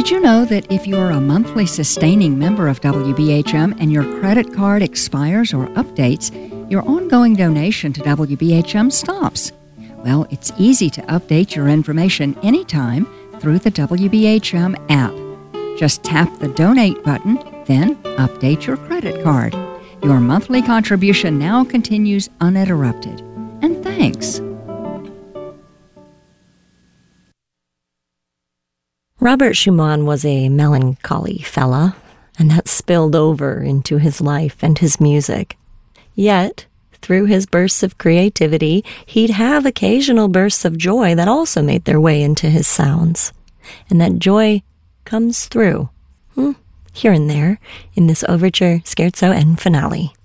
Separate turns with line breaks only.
Did you know that if you're a monthly sustaining member of WBHM and your credit card expires or updates, your ongoing donation to WBHM stops? Well, it's easy to update your information anytime through the WBHM app. Just tap the Donate button, then update your credit card. Your monthly contribution now continues uninterrupted. And thanks.
Robert Schumann was a melancholy fella, and that spilled over into his life and his music. Yet, through his bursts of creativity, he'd have occasional bursts of joy that also made their way into his sounds. And that joy comes through, here and there, in this overture, scherzo, and finale.